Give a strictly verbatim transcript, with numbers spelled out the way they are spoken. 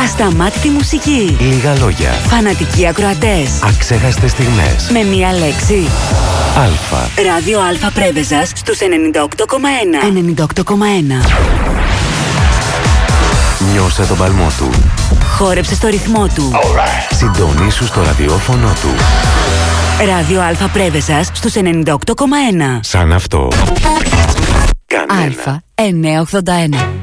Ασταμάτητη μουσική. Λίγα λόγια. Φανατικοί ακροατές. Αξέχαστες στιγμές. Με μία λέξη. Αλφα. Ράδιο Αλφα Πρέβεζας στους ενενήντα οκτώ κόμμα ένα. ενενήντα οκτώ κόμμα ένα. Νιώσε τον παλμό του. Χόρεψε στο ρυθμό του. Right. Συντονίσου στο ραδιόφωνο του. Ράδιο Αλφα Πρέβεζας στους ενενήντα οκτώ κόμμα ένα. Σαν αυτό. Κανένα. Αλφα εννιακόσια ογδόντα ένα.